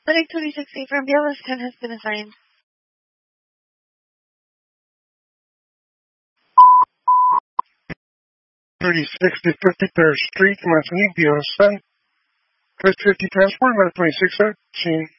Clinic 26A from BLS 10 has been assigned. 36 to 53rd Street, Martinique, BLS 10. 50 transport, 26 scene.